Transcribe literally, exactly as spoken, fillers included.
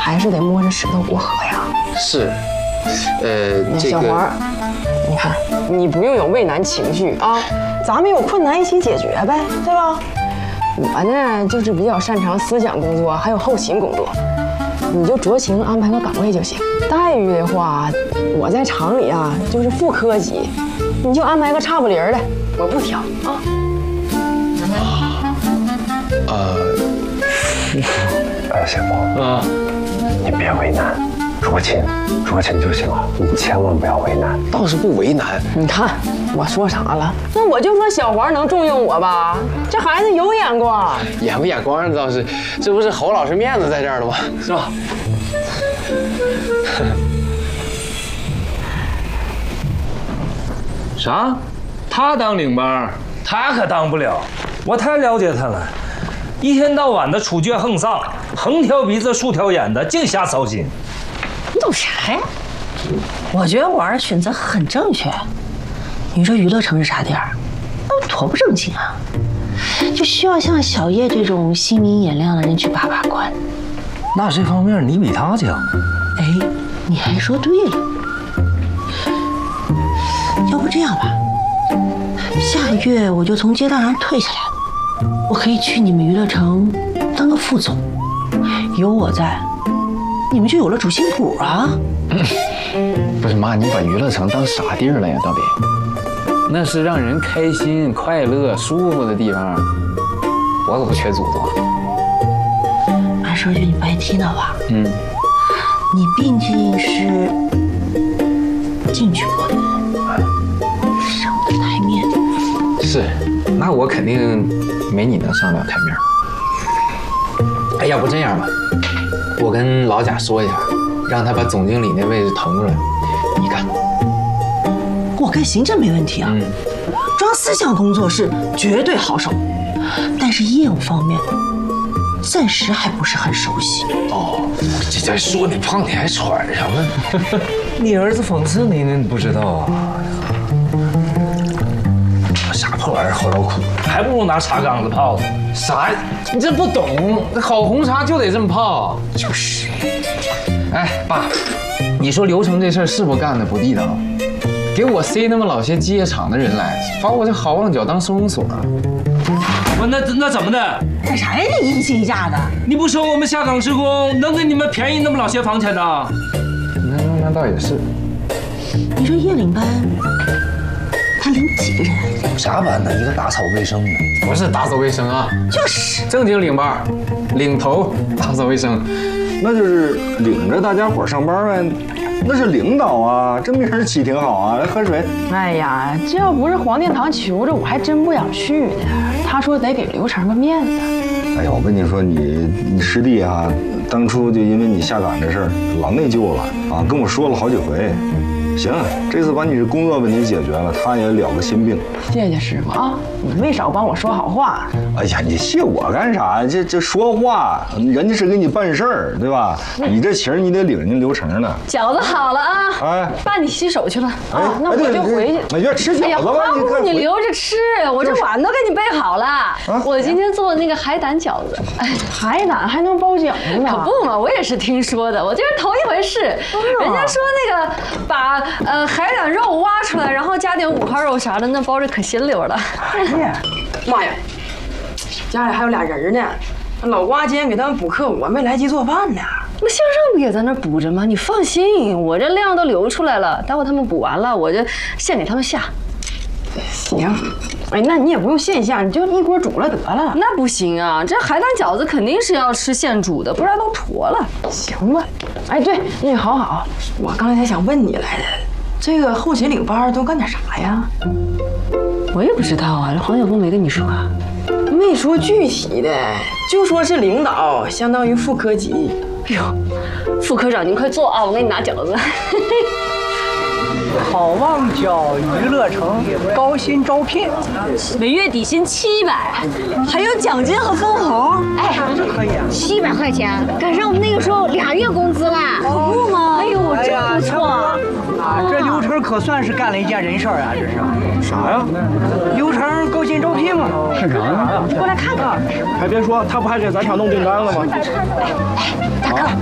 还是得摸着石头过河呀。 是，呃，这个。小黄，你看，你不用有畏难情绪啊，咱们有困难一起解决呗，对吧？我呢，就是比较擅长思想工作，还有后勤工作，你就酌情安排个岗位就行。待遇的话，我在厂里啊，就是副科级，你就安排个差不离的，我不挑啊。 呃， 哎，先锋啊，你别为难，酌情，酌情就行了，你千万不要为难。 倒是不为难。 你看我说啥了？那我就说小黄能重用我吧，这孩子有眼光。 眼不眼光倒是，这不是侯老师面子在这儿了吗？是吧？ 啥？他当领班，他可当不了。我太了解他了，一天到晚的处决横丧，横挑鼻子竖挑眼的，净瞎操心。 你懂啥呀？我觉得我儿选择很正确。你说娱乐城是啥地儿？那多不正经啊！就需要像小叶这种心明眼亮的人去把把关。 那这方面你比他强。 哎，你还说对了。要不这样吧，下个月我就从接单上退下来，我可以去你们娱乐城当个副总，有我在，你们就有了主心骨啊。 不是妈，你把娱乐城当啥地儿了呀？到底？那是让人开心、快乐、舒服的地方，我可不缺祖宗。 按说句你不爱听的话， 嗯， 你毕竟是进去过的人，上得台面。 是，那我肯定没你能上得了台面。哎，要不这样吧，我跟老贾说一下，让他把总经理那位置腾出来，你干。 我干行政没问题啊， 嗯， 装思想工作是绝对好手，但是业务方面暂时还不是很熟悉。 哦，这再说你胖，你还喘上了。 你儿子讽刺你呢，你不知道啊？啥破玩意儿好劳苦，还不如拿茶缸子泡呢。 啥？你这不懂，那好红茶就得这么泡。就是。哎，爸，你说流程这事儿是不干的不地道？给我塞那么老些机械厂的人来，把我这好望角当收容所。 不，那那怎么的？ 干啥呀？你一惊一乍的。 你不收我们下岗职工，能给你们便宜那么老些房钱呢？ 那那倒也是。 你说叶领班，他领几个人？ 啥班呢？一个打扫卫生的。 不是打扫卫生啊， 就是正经领班，领头打扫卫生。 那就是领着大家伙上班呗。那是领导啊，这名儿起挺好啊。来喝水。 哎呀，这要不是黄殿堂求着，我还真不想去呢。他说得给刘成个面子。 哎呀，我跟你说，你你师弟啊，当初就因为你下岗这事儿老内疚了啊，跟我说了好几回。行，这次把你这工作问题解决了，他也了个心病。 谢谢师傅啊，你没少帮我说好话。 哎呀，你谢我干啥？这这说话，人家是给你办事儿，对吧？你这情儿你得领人家流程呢。 饺子好了啊！ 哎， 爸，你洗手去了。 哎， 那我就回去。 那就吃饺子吧。 花姑，你留着吃，我这碗都给你备好了。我今天做的那个海胆饺子， 哎，海胆还能包饺子呢？ 可不嘛，我也是听说的，我这是头一回试。人家说那个把呃海胆肉挖出来，然后加点五花肉啥的，那包着可鲜溜了。 哎呀，妈呀！家里还有俩人呢，老瓜今天给他们补课，我没来及做饭呢。 那向上不也在那补着吗？你放心，我这量都流出来了，待会他们补完了，我就现给他们下。 行，哎，那你也不用现下，你就一锅煮了得了。 那不行啊，这海胆饺子肯定是要吃现煮的，不然都坨了。 行吧。哎，对，那个好好，我刚才想问你来着，这个后勤领班都干点啥呀？ 我也不知道啊，黄晓峰没跟你说啊？ 没说具体的，就说是领导，相当于副科级。 哎呦，副科长您快坐啊，我给你拿饺子。 好望角娱乐城高薪招聘， 每月底薪七百，还有奖金和分红。 哎，这可以啊， 七百块钱，赶上我们那个时候俩月工资了， 可不吗？哎呦，真不错啊！ 这刘成可算是干了一件人事啊，这是啥呀？ 刘成高薪招聘嘛。 看啥呀？ 过来看看。 还别说，他不还给咱厂弄订单了吗？ 大哥。